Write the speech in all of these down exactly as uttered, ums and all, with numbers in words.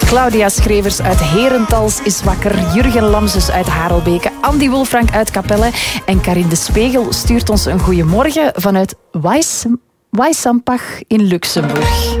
Claudia Schrevers uit Herentals is wakker. Jurgen Lamses uit Harelbeke. Andy Wolfrank uit Capelle. En Karin de Spegel stuurt ons een goeiemorgen vanuit Waisampach in Luxemburg.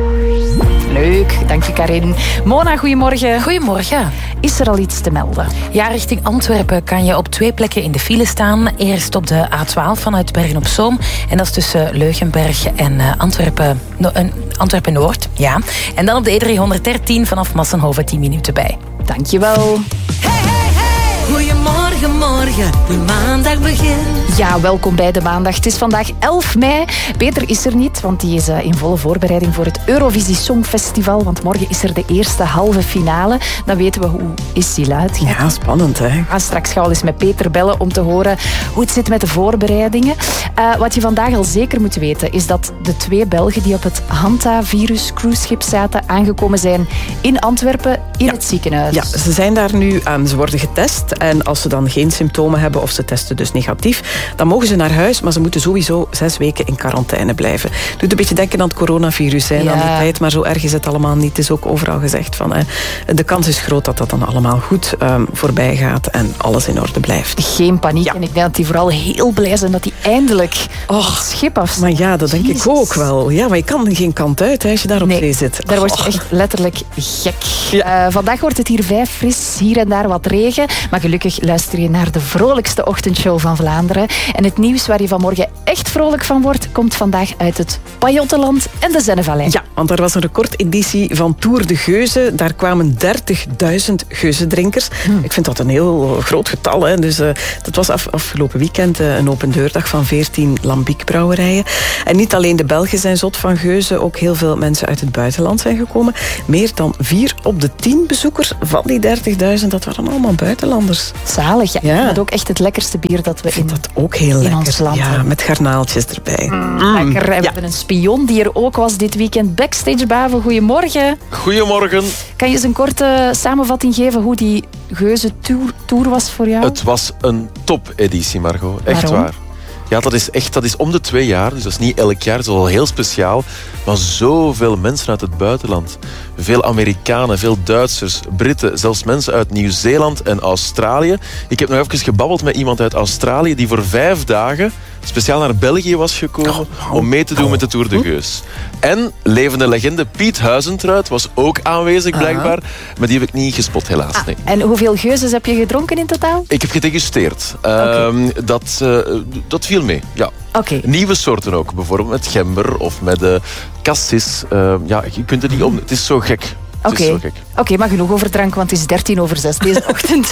Leuk, dank je Karin. Mona, goedemorgen. Goedemorgen. Is er al iets te melden? Ja, richting Antwerpen kan je op twee plekken in de file staan. Eerst op de A twaalf vanuit Bergen-op-Zoom. En dat is tussen Leugenberg en uh, Antwerpen, no, uh, Antwerpen-Noord. Ja. En dan op de E driehonderddertien vanaf Massenhoven tien minuten bij. Dankjewel. Hey, hey, hey. Goedemorgen, morgen. De maandag begint. Ja, welkom bij de maandag. Het is vandaag elf mei. Peter is er niet, want die is in volle voorbereiding voor het Eurovisie Songfestival. Want morgen is er de eerste halve finale. Dan weten we hoe is die luid. Ja, spannend hè. We gaan straks gaan we eens met Peter bellen om te horen hoe het zit met de voorbereidingen. Uh, wat je vandaag al zeker moet weten is dat de twee Belgen die op het Hanta-virus cruiseschip zaten aangekomen zijn in Antwerpen in ja. het ziekenhuis. Ja, ze zijn daar nu aan. Ze worden getest en als ze dan geen symptomen hebben of ze testen dus negatief, dan mogen ze naar huis, maar ze moeten sowieso zes weken in quarantaine blijven. Het doet een beetje denken aan het coronavirus, hè, ja. aan die tijd, maar zo erg is het allemaal niet. Het is ook overal gezegd van, hè, de kans is groot dat dat dan allemaal goed um, voorbij gaat en alles in orde blijft. Geen paniek. Ja. En ik denk dat die vooral heel blij zijn dat die eindelijk oh, het schip af. Maar ja, dat denk Jezus. ik ook wel. Ja, maar je kan geen kant uit hè, als je daar op nee, zee zit. Daar word je echt letterlijk gek. Ja. Uh, vandaag wordt het hier vijf fris, hier en daar wat regen, maar gelukkig luister je naar de vrolijkste ochtendshow van Vlaanderen. En het nieuws waar je vanmorgen echt vrolijk van wordt, komt vandaag uit het Pajottenland en de Zennevallei. Ja, want er was een recordeditie van Tour de Geuzen. Daar kwamen dertigduizend geuzendrinkers. Hmm. Ik vind dat een heel groot getal. Hè. Dus, uh, dat was af, afgelopen weekend uh, een open deurdag van veertien Lambiek brouwerijen. En niet alleen de Belgen zijn zot van geuzen, ook heel veel mensen uit het buitenland zijn gekomen. Meer dan vier op de tien bezoekers van die dertigduizend, dat waren allemaal buitenlanders. Zalig, ja. ja. Dat is ook echt het lekkerste bier dat we in, dat ook heel in lekker. ons land ja, hebben. Met garnaaltjes erbij. Mm, mm. Lekker. En we ja. hebben een spion die er ook was dit weekend. Backstage Bavo, goedemorgen. Goedemorgen. Kan je eens een korte samenvatting geven hoe die geuze tour, tour was voor jou? Het was een top-editie, Margot. Echt Waarom? waar. Ja, dat is echt, dat is om de twee jaar, dus dat is niet elk jaar, dat is wel heel speciaal. Maar zoveel mensen uit het buitenland. Veel Amerikanen, veel Duitsers, Britten, zelfs mensen uit Nieuw-Zeeland en Australië. Ik heb nog even gebabbeld met iemand uit Australië die voor vijf dagen speciaal naar België was gekomen oh, oh, om mee te doen oh. met de Tour de Geus. En levende legende Piet Huizentruid was ook aanwezig blijkbaar, uh-huh. maar die heb ik niet gespot helaas. Ah, nee. En hoeveel geuzes heb je gedronken in totaal? Ik heb gedegusteerd. Okay. Um, dat, uh, dat viel mee, ja. Okay. Nieuwe soorten ook, bijvoorbeeld met gember of met uh, cassis. Uh, ja, je kunt het niet om. Het is zo gek. Oké, okay. okay, maar genoeg over drank, want het is dertien over zes deze ochtend.